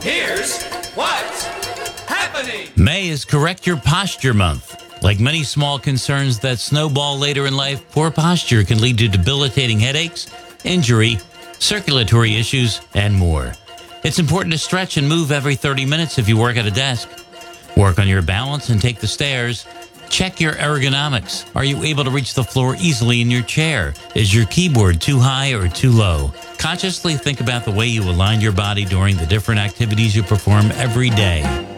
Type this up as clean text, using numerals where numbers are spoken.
Here's what's happening. May is Correct Your Posture Month. Like many small concerns that snowball later in life, poor posture can lead to debilitating headaches, injury, circulatory issues, and more. It's important to stretch and move every 30 minutes if you work at a desk. Work on your balance and take the stairs. Check your ergonomics. Are you able to reach the floor easily in your chair? Is your keyboard too high or too low? Consciously think about the way you align your body during the different activities you perform every day.